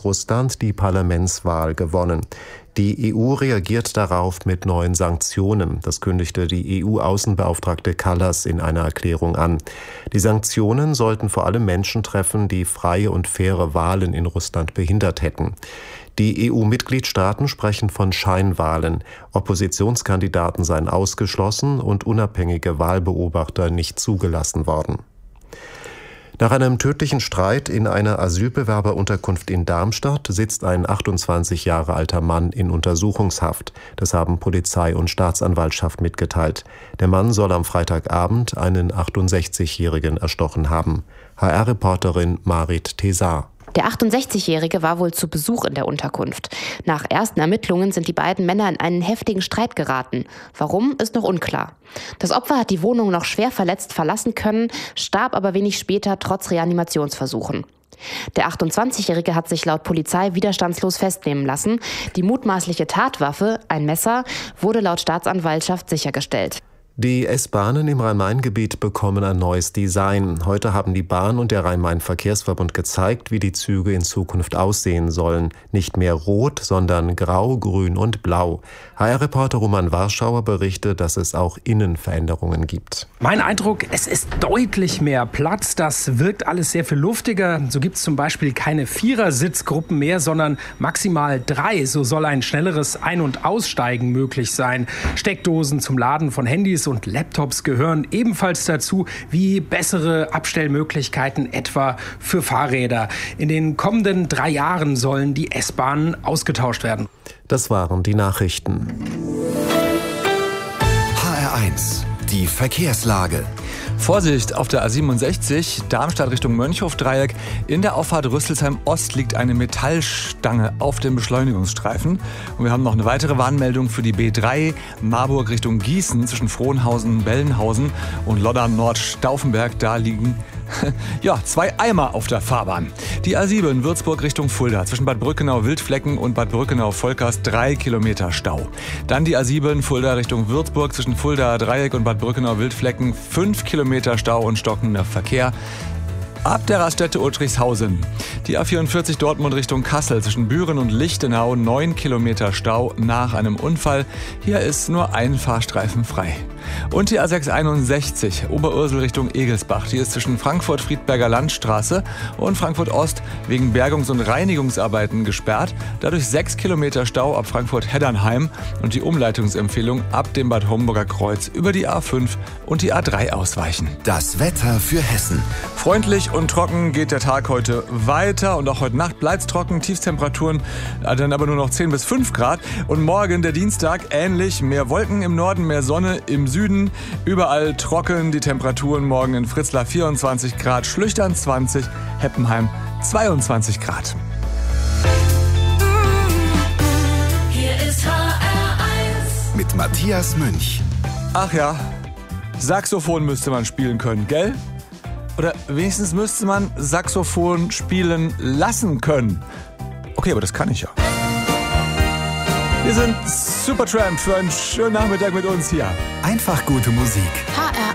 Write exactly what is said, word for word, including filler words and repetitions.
Weißrussland die Parlamentswahl gewonnen. Die E U reagiert darauf mit neuen Sanktionen. Das kündigte die E U-Außenbeauftragte Kallas in einer Erklärung an. Die Sanktionen sollten vor allem Menschen treffen, die freie und faire Wahlen in Russland behindert hätten. Die E U-Mitgliedstaaten sprechen von Scheinwahlen. Oppositionskandidaten seien ausgeschlossen und unabhängige Wahlbeobachter nicht zugelassen worden. Nach einem tödlichen Streit in einer Asylbewerberunterkunft in Darmstadt sitzt ein achtundzwanzig Jahre alter Mann in Untersuchungshaft. Das haben Polizei und Staatsanwaltschaft mitgeteilt. Der Mann soll am Freitagabend einen achtundsechzigjährigen erstochen haben. H R-Reporterin Marit Tesar. Der achtundsechzigjährige war wohl zu Besuch in der Unterkunft. Nach ersten Ermittlungen sind die beiden Männer in einen heftigen Streit geraten. Warum, ist noch unklar. Das Opfer hat die Wohnung noch schwer verletzt verlassen können, starb aber wenig später trotz Reanimationsversuchen. Der achtundzwanzigjährige hat sich laut Polizei widerstandslos festnehmen lassen. Die mutmaßliche Tatwaffe, ein Messer, wurde laut Staatsanwaltschaft sichergestellt. Die S-Bahnen im Rhein-Main-Gebiet bekommen ein neues Design. Heute haben die Bahn und der Rhein-Main-Verkehrsverbund gezeigt, wie die Züge in Zukunft aussehen sollen. Nicht mehr rot, sondern grau, grün und blau. H R-Reporter Roman Warschauer berichtet, dass es auch Innenveränderungen gibt. Mein Eindruck, es ist deutlich mehr Platz. Das wirkt alles sehr viel luftiger. So gibt es zum Beispiel keine Vierersitzgruppen mehr, sondern maximal drei. So soll ein schnelleres Ein- und Aussteigen möglich sein. Steckdosen zum Laden von Handys und Laptops gehören ebenfalls dazu, wie bessere Abstellmöglichkeiten etwa für Fahrräder. In den kommenden drei Jahren sollen die S-Bahnen ausgetauscht werden. Das waren die Nachrichten. H R eins, die Verkehrslage. Vorsicht auf der A siebenundsechzig, Darmstadt Richtung Mönchhof-Dreieck. In der Auffahrt Rüsselsheim Ost liegt eine Metallstange auf dem Beschleunigungsstreifen. Und wir haben noch eine weitere Warnmeldung für die B drei, Marburg Richtung Gießen zwischen Frohnhausen, Bellenhausen und Loddern-Nord-Stauffenberg. Da liegen ja, zwei Eimer auf der Fahrbahn. Die A sieben Würzburg Richtung Fulda zwischen Bad Brückenau-Wildflecken und Bad Brückenau-Volkers drei Kilometer Stau. Dann die A sieben Fulda Richtung Würzburg zwischen Fulda-Dreieck und Bad Brückenau-Wildflecken fünf Kilometer Stau und stockender Verkehr. Ab der Raststätte Uttrichshausen. Die A vierundvierzig Dortmund Richtung Kassel zwischen Büren und Lichtenau neun Kilometer Stau nach einem Unfall. Hier ist nur ein Fahrstreifen frei. Und die A sechshunderteinundsechzig Oberursel Richtung Egelsbach. Die ist zwischen Frankfurt-Friedberger Landstraße und Frankfurt-Ost wegen Bergungs- und Reinigungsarbeiten gesperrt. Dadurch sechs Kilometer Stau ab Frankfurt-Heddernheim und die Umleitungsempfehlung ab dem Bad Homburger Kreuz über die A fünf und die A drei ausweichen. Das Wetter für Hessen. Freundlich und trocken geht der Tag heute weiter und auch heute Nacht bleibt es trocken. Tiefstemperaturen dann aber nur noch zehn bis fünf Grad. Und morgen, der Dienstag, ähnlich. Mehr Wolken im Norden, mehr Sonne im Süden. Überall trocken. Die Temperaturen morgen in Fritzlar vierundzwanzig Grad, Schlüchtern zwanzig, Heppenheim zweiundzwanzig Grad. Hier ist H R eins mit Matthias Münch. Ach ja, Saxophon müsste man spielen können, gell? Oder wenigstens müsste man Saxophon spielen lassen können. Okay, aber das kann ich ja. Wir sind Supertramp für einen schönen Nachmittag mit uns hier. Einfach gute Musik. H R